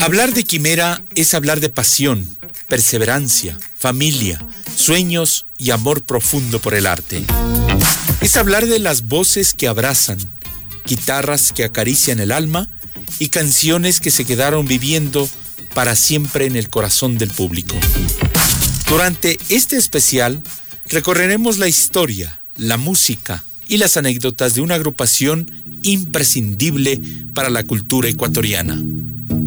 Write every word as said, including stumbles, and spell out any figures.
Hablar de Quimera es hablar de pasión, perseverancia, familia, sueños y amor profundo por el arte. Es hablar de las voces que abrazan, guitarras que acarician el alma y canciones que se quedaron viviendo para siempre en el corazón del público. Durante este especial recorreremos la historia, la música y las anécdotas de una agrupación imprescindible para la cultura ecuatoriana.